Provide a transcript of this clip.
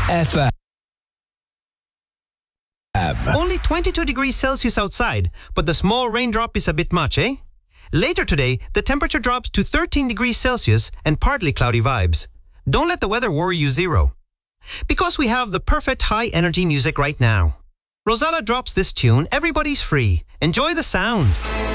FM. Only 22 degrees Celsius outside, but the small raindrop is a bit much, eh? Later today, the temperature drops to 13 degrees Celsius and partly cloudy vibes. Don't let the weather worry you zero. Because we have the perfect high-energy music right now. Rosella drops this tune, Everybody's Free. Enjoy the sound.